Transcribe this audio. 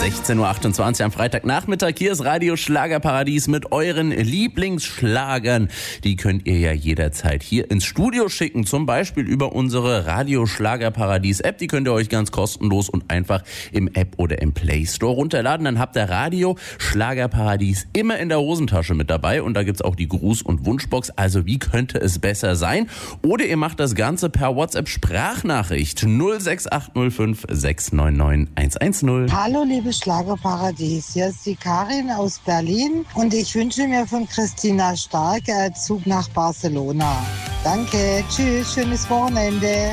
16.28 Uhr am Freitagnachmittag. Hier ist Radio Schlagerparadies mit euren Lieblingsschlagern. Die könnt ihr ja jederzeit hier ins Studio schicken. Zum Beispiel über unsere Radio Schlagerparadies App. Die könnt ihr euch ganz kostenlos und einfach im App oder im Play Store runterladen. Dann habt ihr Radio Schlagerparadies immer in der Hosentasche mit dabei. Und da gibt's auch die Gruß- und Wunschbox. Also wie könnte es besser sein? Oder ihr macht das Ganze per WhatsApp-Sprachnachricht 06805 699 110. Hallo liebe Schlagerparadies, hier ist die Karin aus Berlin und ich wünsche mir von Christina Stark Zug nach Barcelona. Danke, tschüss, schönes Wochenende.